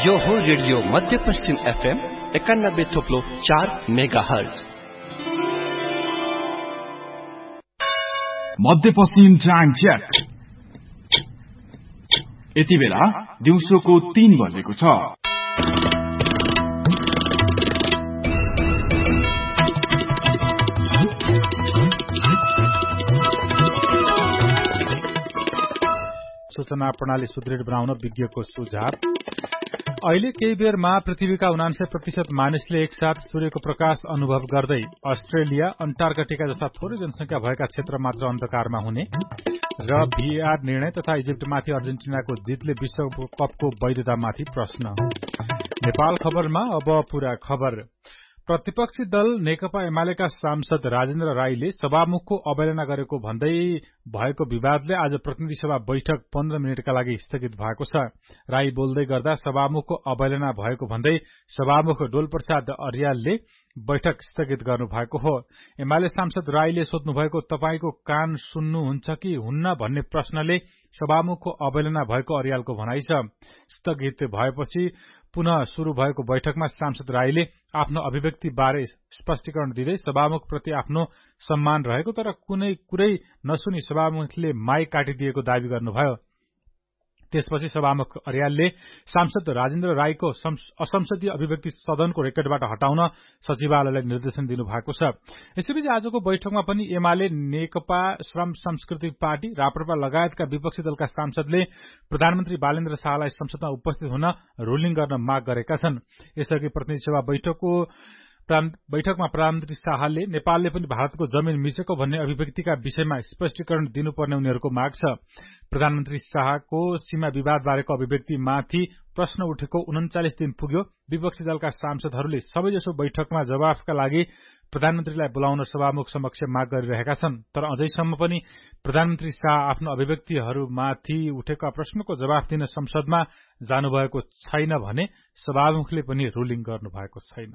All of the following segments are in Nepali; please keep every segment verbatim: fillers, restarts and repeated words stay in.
यो हो रेडियो मध्यपश्चिम एफएम एकानब्बे थोप्लो चार मेगा हर्ज। मध्यपश्चिम टाइम चेक। यति बेला दिउँसोको तीन बजेको छ। सूचना प्रणाली सुदृढ बनाउन विज्ञको सुझाव। अहिले केही बेरमा पृथ्वीका उनान्सय प्रतिशत मानिसले एकसाथ सूर्यको प्रकाश अनुभव गर्दै अस्ट्रेलिया, अन्टार्कटिका जस्ता थोरै जनसंख्या भएका क्षेत्र मात्र अन्धकारमा हुने र भीआर निर्णय तथा इजिप्टमाथि अर्जेन्टिनाको जितले विश्वकपको वैधतामाथि प्रश्न। नेपाल खबरमा अब पूरा खबर। प्रतिपक्षी दल नेकपा एमालेका सांसद राजेन्द्र राईले सभामुखको अवहेलना गरेको भन्दै भएको विवादले आज प्रतिनिधि सभा बैठक पन्ध्र मिनटका लागि स्थगित भएको छ। राई बोल्दै गर्दा सभामुखको अवहेलना भएको भन्दै सभामुख डोलप्रसाद अर्यालले बैठक स्थगित गर्नु भएको हो। एमाले सांसद राईले सोध्नु भएको तपाईको कान सुन्नुहुन्छ कि हुन्न भन्ने प्रश्नले सभामुखको अवहेलना भएको अर्यालको भनाइ छ। स्थगित भएपछि पुनः शुरू भएको बैठकमा सांसद राईले आफ्नो अभिव्यक्ति बारे स्पष्टीकरण दिँदै सभामुख प्रति आफ्नो सम्मान रहेको तर कुनै कुरै नसुनी सभामुखले माइक काटिदिएको दावी गर्नुभयो। त्यसपछि सभामुख अर्यालले सांसद राजेन्द्र राईको असंसदीय अभिव्यक्ति सदनको रेकर्डबाट हटाउन सचिवालयलाई निर्देशन दिनुभएको छ। यसैबीच आजको बैठकमा पनि एमाले, नेकपा श्रम संस्कृति पार्टी, राप्रपा लगायतका विपक्षी दलका सांसदले प्रधानमन्त्री बालेन्द्र शाहलाई संसदमा उपस्थित हुन रुलिङ गर्न माग गरेका छन्। यसअघि प्रतिनिधि सभा बैठकको बैठकमा प्रधानमन्त्री शाहले नेपालले पनि भारतको जमिन मिचेको भन्ने अभिव्यक्तिका विषयमा स्पष्टीकरण दिनुपर्ने उनीहरूको माग छ। प्रधानमन्त्री शाहको सीमा विवाद बारेको अभिव्यक्तिमाथि प्रश्न उठेको उन्चालिस दिन पुग्यो। विपक्षी दलका सांसदहरूले सबैजसो बैठकमा जवाफका लागि प्रधानमन्त्रीलाई बोलाउन सभामुख समक्ष माग गरिरहेका छन्। तर अझैसम्म पनि प्रधानमन्त्री शाह आफ्नो अभिव्यक्तिहरूमाथि उठेका प्रश्नको जवाफ दिन संसदमा जानुभएको छैन भने सभामुखले पनि रुलिङ गर्नुभएको छैन।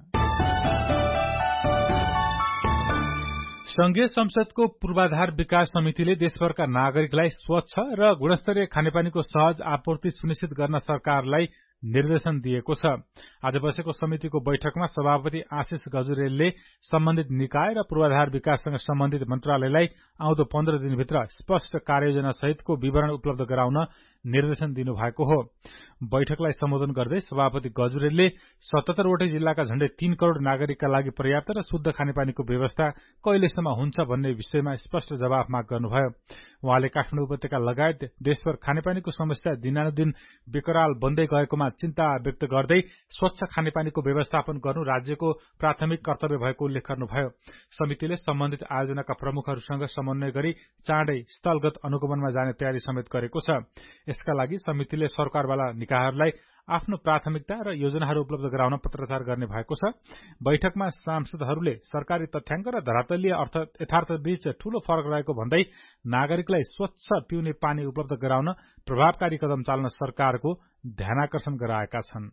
संघीय संसदको पूर्वाधार विकास समितिले देशभरका नागरिकलाई स्वच्छ र गुणस्तरीय खानेपानीको सहज आपूर्ति सुनिश्चित गर्न सरकारलाई निर्देशन दिएको छ। आज बसेको समितिको बैठकमा सभापति आशिष गजुरेलले सम्बन्धित निकाय र पूर्वाधार विकाससँग सम्बन्धित मन्त्रालयलाई आउँदो पन्ध्र दिनभित्र स्पष्ट कार्ययोजना सहितको विवरण उपलब्ध गराउन निर्देशन दिनुभएको हो। बैठकलाई सम्बोधन गर्दै सभापति गजुरेलले सतहत्तरवटै जिल्लाका झण्डै तीन करोड़ नागरिकका लागि पर्याप्त र शुद्ध खानेपानीको व्यवस्था कहिलेसम्म हुन्छ भन्ने विषयमा स्पष्ट जवाफ माग गर्नुभयो। उहाँले काठमाडौँ उपत्यका लगायत देशभर खानेपानीको समस्या दिनानुदिन विकराल बन्दै गएकोमा चिन्ता व्यक्त गर्दै स्वच्छ खानेपानीको व्यवस्थापन गर्नु राज्यको प्राथमिक कर्तव्य भएको उल्लेख गर्नुभयो। समितिले सम्बन्धित आयोजनाका प्रमुखहरूसँग समन्वय गरी चाँडै स्थलगत अनुगमनमा जाने तयारी समेत गरेको छ। यसका लागि समितिले सरकारवाला निकायहरूलाई आफ्नो प्राथमिकता र योजनाहरू उपलब्ध गराउन पत्राचार गर्ने भएको छ। बैठकमा सांसदहरूले सरकारी तथ्याङ्क र धरातलीय अर्थ यथार्थबीच ठूलो फरक रहेको भन्दै नागरिकलाई स्वच्छ पिउने पानी उपलब्ध गराउन प्रभावकारी कदम चाल्न सरकारको ध्यानाकर्षण गराएका छन्।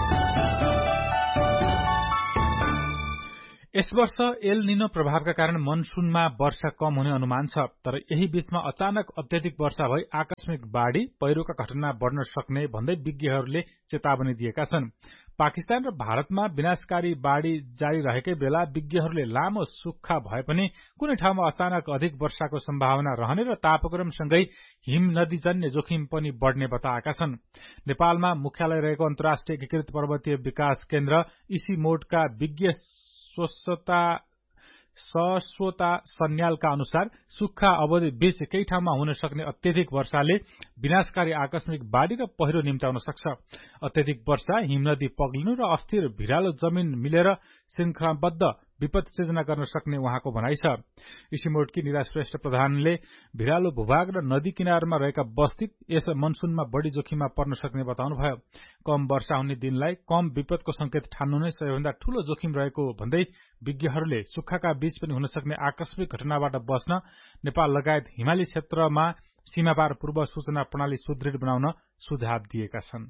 यस वर्ष एल निनो प्रभावका कारण मनसूनमा वर्षा कम हुने अनुमान छ। तर यही बीचमा अचानक अत्यधिक वर्षा भई आकस्मिक बाढ़ी पहिरोका घटना बढ़न सक्ने भन्दै विज्ञहरूले चेतावनी दिएका छन्। पाकिस्तान र भारतमा विनाशकारी बाढ़ी जारी रहेकै बेला विज्ञहरूले लामो सुक्खा भए पनि कुनै ठाउँमा अचानक अधिक वर्षाको सम्भावना रहने र तापक्रमसँगै हिम नदीजन्य जोखिम पनि बढ़ने बताएका छन्। नेपालमा मुख्यालय रहेको अन्तर्राष्ट्रिय एकीकृत पर्वतीय विकास केन्द्र इसीमोडका विज्ञ स्वच्छता सस्वता सन्यालका अनुसार सुक्खा अवधि बीच केही ठाउँमा हुन सक्ने अत्यधिक वर्षाले विनाशकारी आकस्मिक बाढ़ी र पहिरो निम्त्याउन सक्छ। अत्यधिक वर्षा, हिमनदी पग्लिनु र अस्थिर भिरालो जमिन मिलेर श्रृंखलाबद्ध विपत्ति सिर्जना गर्न सक्ने उहाँको भनाइ छ। इसीमोडकी निरा श्रेष्ठ प्रधानले भिरालो भूभाग र नदी किनारमा रहेका बस्ती यस मनसूनमा बढ़ी जोखिममा पर्न सक्ने बताउनुभयो। कम वर्षा हुने दिनलाई कम विपदको संकेत ठान्नु नै सबैभन्दा ठूलो जोखिम रहेको भन्दै विज्ञहरूले सुक्खाका बीच पनि हुन सक्ने आकस्मिक घटनाबाट बस्न नेपाल लगायत हिमाली क्षेत्रमा सीमापार पूर्व सूचना प्रणाली सुदृढ बनाउन सुझाव दिएका छन्।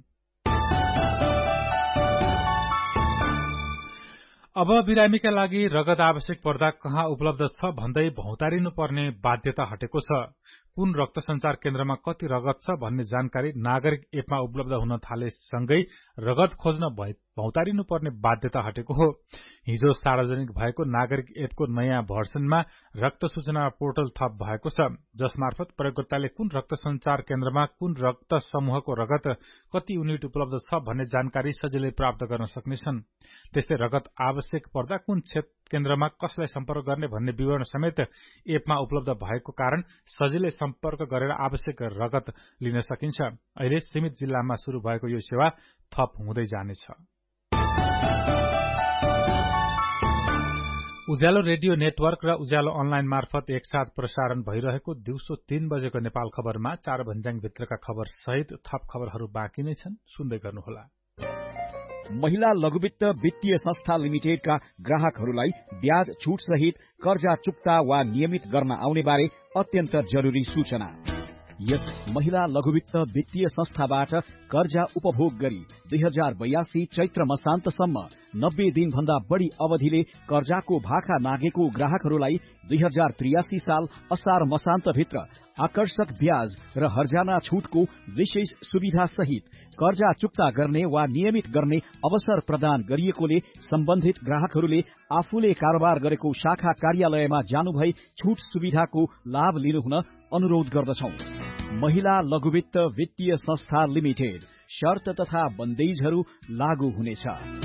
अब बिरामीका लागि रगत आवश्यक पर्दा कहाँ उपलब्ध छ भन्दै भौतारिनु पर्ने बाध्यता हटेको छ। कुन रक्त संचार केन्द्रमा कति रगत छ भन्ने जानकारी नागरिक एपमा उपलब्ध हुन थालेसँगै रगत खोज्न भौतारिनु पर्ने बाध्यता हटेको हो। हिजो सार्वजनिक भएको नागरिक एपको नयाँ भर्सनमा रक्त सूचना पोर्टल थप भएको छ, जसमार्फत प्रयोगकर्ताले कुन रक्त संचार केन्द्रमा कुन रक्त समूहको रगत कति युनिट उपलब्ध छ भन्ने जानकारी सजिलै प्राप्त गर्न सक्नेछन्। त्यस्तै रगत आवश्यक पर्दा कुन क्षेत्र केन्द्रमा कसलाई सम्पर्क गर्ने भन्ने विवरण समेत एपमा उपलब्ध भएको कारण सजिलै सम्पर्क गरेर आवश्यक रगत लिन सकिन्छ। अहिले सीमित जिल्लामा शुरू भएको यो सेवा थप हुँदै जानेछ। उज्यालो रेडियो नेटवर्क र उज्यालो अनलाइन मार्फत एकसाथ प्रसारण भइरहेको दिउँसो तीन बजेको नेपाल खबरमा चार भन्ज्याङ भित्रका खबर सहित थप खबरहरू बाँकी नै छन्, सुन्दै गर्नुहोला। महिला लघुवित्त वित्तीय संस्था लिमिटेडका ग्राहकहरूलाई ब्याज छुट सहित कर्जा चुक्ता वा नियमित गर्न आउने बारे अत्यन्त जरुरी सूचना। यस महिला लघुवित्त वित्तीय संस्थाबाट कर्जा उपभोग गरी दुई हजार बयासी चैत्र मसान्तसम्म नब्बे दिनभन्दा बढ़ी अवधिले कर्जाको भाका नागेको ग्राहकहरूलाई दुई हजार त्रियासी साल असार मसान्तभित्र आकर्षक ब्याज र हर्जाना छुटको विशेष सुविधा सहित कर्जा चुक्ता गर्ने वा नियमित गर्ने अवसर प्रदान गरिएकोले सम्बन्धित ग्राहकहरूले आफूले कारोबार गरेको शाखा कार्यालयमा जानुभई छुट सुविधाको लाभ लिनुहुन अनुरोध गर्दछौं। महिला लघुवित्त वित्तीय संस्था लिमिटेड, शर्त तथा बन्देजहरू लागू हुनेछ।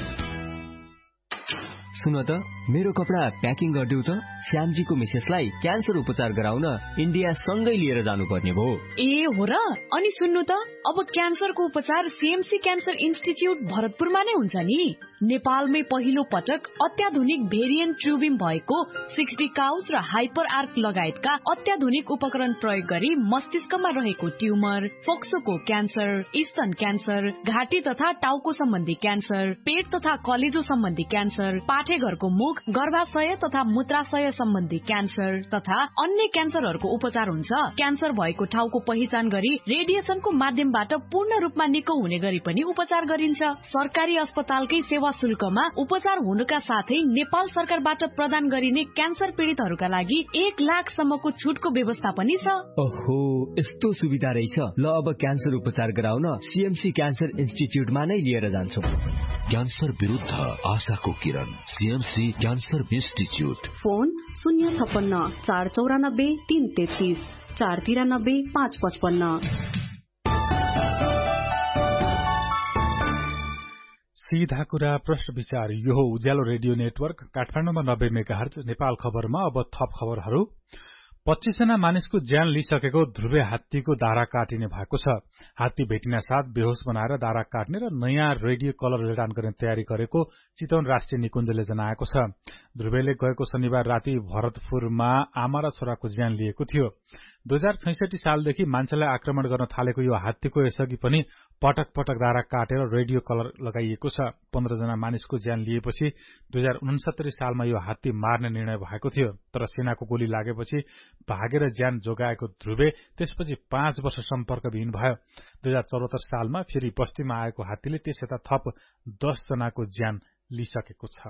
सुन त, मेरो कपडा प्याकिङ गरिदेऊ त। श्यामजीको मिसेसलाई क्यान्सर उपचार गराउन इन्डिया सँगै लिएर जानुपर्ने भयो। ए हो र? अनि सुन्नु त, अब क्यान्सरको उपचार सीएमसी क्यान्सर इन्स्टिच्युट भरतपुरमा नै हुन्छ नि। नेपालमै पहिलो पटक अत्याधुनिक भेरिएन्ट ट्युबिम भएको सिक्सटी काउस र हाइपर आर्क लगायतका अत्याधुनिक उपकरण प्रयोग गरी मस्तिष्कमा रहेको ट्युमर, फोक्सोको क्यान्सर, स्तन क्यान्सर, घाँटी तथा टाउको सम्बन्धी क्यान्सर, पेट तथा कलेजो सम्बन्धी क्यान्सर, पाठेघरको मुख, गर्भाशय तथा मूत्राशय सम्बन्धी क्यान्सर तथा अन्य क्यान्सरहरूको उपचार हुन्छ। क्यान्सर भएको ठाउँको पहिचान गरी रेडिएसनको माध्यमबाट पूर्ण रूपमा निको हुने गरी पनि उपचार गरिन्छ। सरकारी अस्पतालकै सेवा शुल्कमा उपचार हुनुका साथै नेपाल सरकारबाट प्रदान गरिने क्यान्सर पीड़ितहरूका लागि एक लाख सम्मको छुटको व्यवस्था पनि छ। ओहो, यस्तो सुविधा रहेछ। ल, अब क्यान्सर उपचार गराउन सीएमसी क्यान्सर इन्स्टिच्युटमा नै लिएर जान्छौं। क्यान्सर विरुद्ध आशाको किरण, सीएमसी क्यान्सर इन्स्टिच्युट। फोन शून्य छप्पन्न चार चौरानब्बे तीन तेत्तीस चार तिरानब्बे पाँच पचपन्न। सीधा कुरा प्रश्न विचार, यो हो उज्यालो रेडियो नेटवर्क काठमाडौँमा नब्बे मेगाहर्ज। नेपाल खबरमा अब थप खबरहरू। पच्चीसजना मानिसको ज्यान लिइसकेको ध्रुवे हात्तीको दारा काटिने भएको छ। हात्ती भेटिना साथ बेहोस बनाएर दारा काट्ने र नयाँ रेडियो कलर जडान गर्ने तयारी गरेको चितवन राष्ट्रिय निकुञ्जले जनाएको छ। ध्रुवेले गएको शनिबार राति भरतपुरमा आमा र छोराको ज्यान लिएको थियो। दुई हजार छैसठी सालदेखि मान्छेलाई आक्रमण गर्न थालेको यो हात्तीको यसअघि पनि पटक पटक दारा काटेर रेडियो कलर लगाइएको छ। पन्ध्र जना मानिसको ज्यान लिएपछि दुई हजार उनसत्तरी सालमा यो हात्ती मार्ने निर्णय भएको थियो, तर सेनाको गोली लागेपछि भागेर ज्यान जोगाएको ध्रुवे त्यसपछि पाँच वर्ष सम्पर्कविहीन भयो। दुई हजार चौहत्तर सालमा फेरि बस्तीमा आएको हात्तीले त्यस यता थप दस जनाको ज्यान लिइसकेको छ।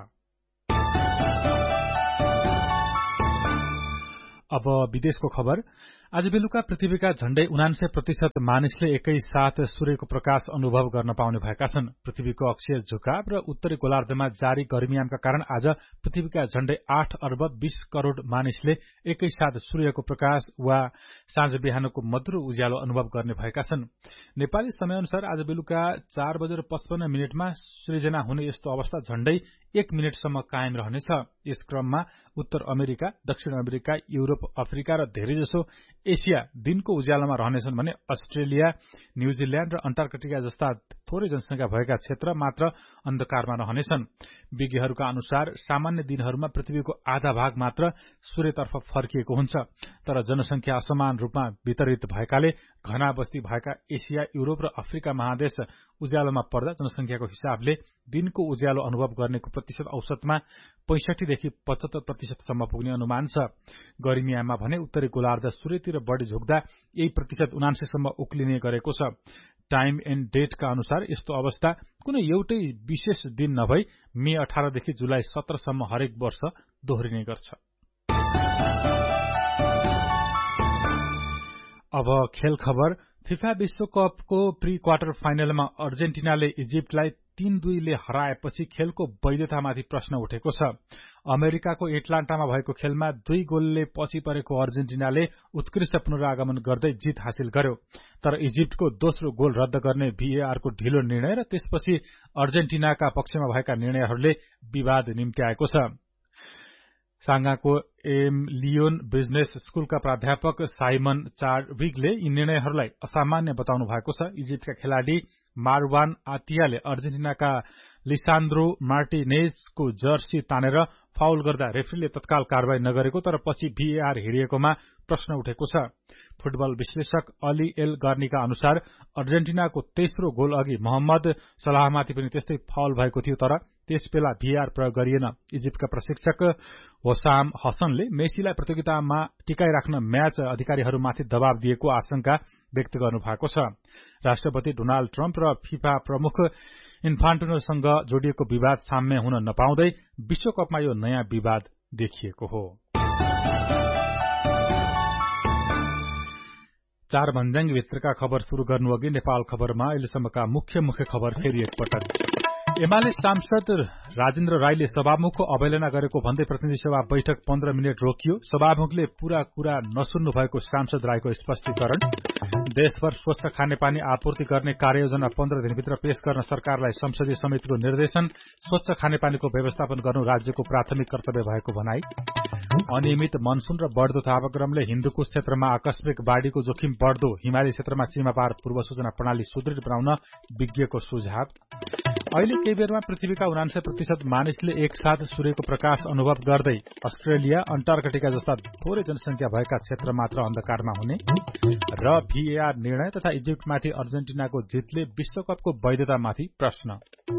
अब विदेशको खबर। आज बेलुका पृथ्वीका झण्डै उनान्सय प्रतिशत मानिसले एकैसाथ सूर्यको प्रकाश अनुभव गर्न पाउने भएका छन्। पृथ्वीको अक्षीय झुकाव र उत्तरी गोलार्धमा जारी गर्मीयामका कारण आज पृथ्वीका झण्डै आठ अर्ब बीस करोड़ मानिसले एकैसाथ सूर्यको प्रकाश वा साँझ बिहानको मधुर उज्यालो अनुभव गर्ने भएका छन्। नेपाली समयअनुसार आज बेलुका चार बजेर पचपन्न मिनटमा सृजना हुने यस्तो अवस्था झण्डै एक मिनटसम्म कायम रहनेछ। यस क्रममा उत्तर अमेरिका, दक्षिण अमेरिका, युरोप, अफ्रिका र धेरैजसो एसिया दिनको उज्यालोमा रहनेछन् भने अस्ट्रेलिया, न्यूजील्याण्ड र अन्टार्कटिका जस्ता थोरै जनसंख्या भएका क्षेत्र मात्र अन्धकारमा रहनेछन्। विज्ञहरूका अनुसार सामान्य दिनहरूमा पृथ्वीको आधा भाग मात्र सूर्यतर्फ फर्किएको हुन्छ, तर जनसंख्या असमान रूपमा वितरित भएकाले घना बस्ती भएका एसिया, युरोप र अफ्रिका महादेश उज्यालोमा पर्दा जनसंख्याको हिसाबले दिनको उज्यालो अनुभव गर्नेको प्रतिशत औसतमा पैंसठीदेखि पचहत्तर प्रतिशतसम्म पुग्ने अनुमान छ। गर्मीयाममा भने उत्तरी गोलार्ध सूर्यतिर बढ़ी झुक्दा यही प्रतिशत उनान्सयसम्म उक्लिने गरेको छ। टाइम एण्ड डेटका अनुसार यस्तो अवस्था कुनै एउटै विशेष दिन नभई मे अठारदेखि जुलाई सत्रसम्म हरेक वर्ष दोहोरिने गर्छ। अब खेल खबर। फिफा विश्वकपको प्री क्वार्टर फाइनलमा अर्जेन्टिनाले इजिप्टलाई तीन दुईले हराएपछि खेलको वैधतामाथि प्रश्न उठेको छ। अमेरिकाको एटलान्टामा भएको खेलमा दुई गोलले पछि परेको अर्जेन्टिनाले उत्कृष्ट पुनरागमन गर्दै जित हासिल गर्यो। तर इजिप्टको दोस्रो गोल रद्द गर्ने भीएआरको ढिलो निर्णय र त्यसपछि अर्जेन्टिनाका पक्षमा भएका निर्णयहरूले विवाद निम्त्याएको छ। सांगाको एम लियोन बिजनेस स्कूलका प्राध्यापक साइमन चार्विगले यी निर्णयहरूलाई असामान्य बताउनु भएको छ। इजिप्टका खेलाड़ी मारवान आतियाले अर्जेन्टिनाका लिसान्द्रो मार्टिनेजको जर्सी तानेर फाउल गर्दा रेफ्रीले तत्काल कारवाही नगरेको तर पछि भीएआर हिँडिएकोमा प्रश्न उठेको छ। फुटबल विश्लेषक अली एल गर्नीका अनुसार अर्जेन्टिनाको तेस्रो गोल अघि मोहम्मद सलाहमाथि पनि त्यस्तै फाउल भएको थियो तर त्यसबेला भीएआर प्रयोग गरिएन। इजिप्टका प्रशिक्षक होसाम हसनले मेसीलाई प्रतियोगितामा टिकाइ राख्न म्याच अधिकारीहरूमाथि दबाव दिएको आशंका व्यक्त गर्नु भएको छ। राष्ट्रपति डोनाल्ड ट्रम्प र फिफा प्रमुख इन्फान्टिनोसँग जोडिएको विवाद साम्य हुन नपाउँदै विश्वकपमा यो नयाँ विवाद देखिएको हो। चार भन्ज्याङ भित्रका खबर शुरू गर्नु अघि नेपाल खबरमा अहिलेसम्मका मुख्य मुख्य खबर फेरि एकपटक। एमाले सांसद राजेन्द्र राईले सभामुखको अवहेलना गरेको भन्दै प्रतिनिधि सभा बैठक पन्ध्र मिनट रोकियो। सभामुखले पूरा कुरा नसुन्नु भएको सांसद राईको स्पष्टीकरण। देशभर स्वच्छ खानेपानी आपूर्ति गर्ने कार्ययोजना पन्ध्र दिनभित्र पेश गर्न सरकारलाई संसदीय समितिको निर्देशन। स्वच्छ खानेपानीको व्यवस्थापन गर्नु राज्यको प्राथमिक कर्तव्य भएको भनाई। अनियमित मनसून र बढ़दो तापक्रमले हिन्दुकुश क्षेत्रमा आकस्मिक बाढ़ीको जोखिम बढ़दो। हिमाली क्षेत्रमा सीमापार पूर्व सूचना प्रणाली सुदृढ बनाउन विज्ञको सुझाव। अहिले केही बेरमा पृथ्वीका उनान्सय प्रतिशत मानिसले एकसाथ सूर्यको प्रकाश अनुभव गर्दै अस्ट्रेलिया अन्टार्कटिका जस्ता थोरै जनसंख्या भएका क्षेत्र मात्र अन्धकारमा हुने र भीएआर निर्णय तथा इजिप्टमाथि अर्जेन्टिनाको जितले विश्वकपको वैधतामाथि प्रश्न।